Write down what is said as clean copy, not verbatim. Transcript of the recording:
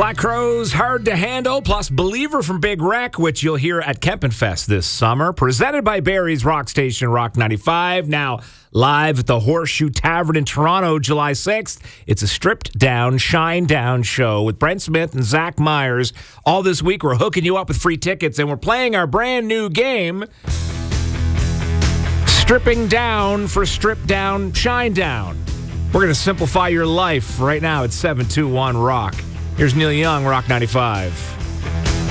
Black Crowes, Hard to Handle, plus Believer from Big Wreck, which you'll hear at Kempenfest this summer. Presented by Barrie's Rock Station, Rock 95. Now live at the Horseshoe Tavern in Toronto, July 6th. It's a stripped-down, shine-down show with Brent Smith and Zach Myers. All this week, we're hooking you up with free tickets, and we're playing our brand-new game, Stripping Down for Strip Down, Shine Down. We're going to simplify your life right now at 721 Rock. Here's Neil Young, Rock 95.